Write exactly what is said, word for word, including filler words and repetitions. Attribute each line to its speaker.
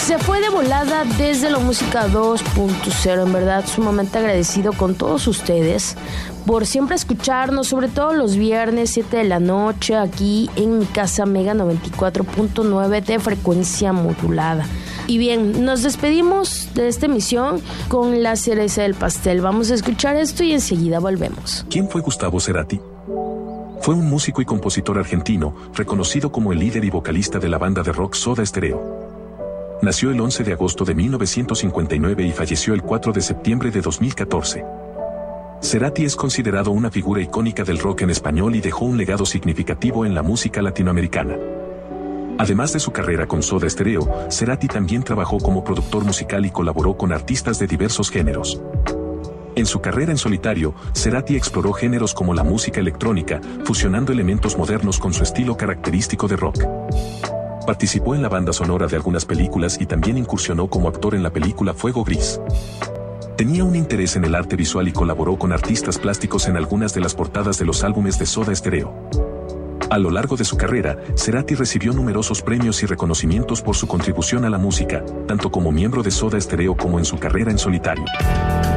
Speaker 1: se fue de volada desde la música dos punto cero. En verdad, sumamente agradecido con todos ustedes por siempre escucharnos, sobre todo los viernes, siete de la noche, aquí en mi casa Mega noventa y cuatro punto nueve de frecuencia modulada. Y bien, nos despedimos de esta emisión con la cereza del pastel. Vamos a escuchar esto y enseguida volvemos.
Speaker 2: ¿Quién fue Gustavo Cerati? Fue un músico y compositor argentino, reconocido como el líder y vocalista de la banda de rock Soda Stereo. Nació el once de agosto de mil novecientos cincuenta y nueve y falleció el cuatro de septiembre de dos mil catorce. Cerati es considerado una figura icónica del rock en español y dejó un legado significativo en la música latinoamericana. Además de su carrera con Soda Stereo, Cerati también trabajó como productor musical y colaboró con artistas de diversos géneros. En su carrera en solitario, Cerati exploró géneros como la música electrónica, fusionando elementos modernos con su estilo característico de rock. Participó en la banda sonora de algunas películas y también incursionó como actor en la película Fuego Gris. Tenía un interés en el arte visual y colaboró con artistas plásticos en algunas de las portadas de los álbumes de Soda Stereo. A lo largo de su carrera, Cerati recibió numerosos premios y reconocimientos por su contribución a la música, tanto como miembro de Soda Stereo como en su carrera en solitario.